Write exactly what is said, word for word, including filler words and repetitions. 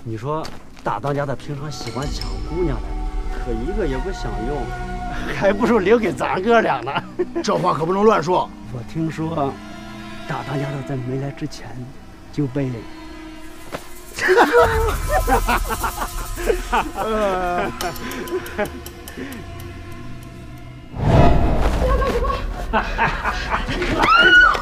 你说大当家的平常喜欢抢姑娘的，可一个也不想用，还不如留给咱哥俩呢。 这话可不能乱说。 我听说大当家的在没来之前就被。 呃大哥，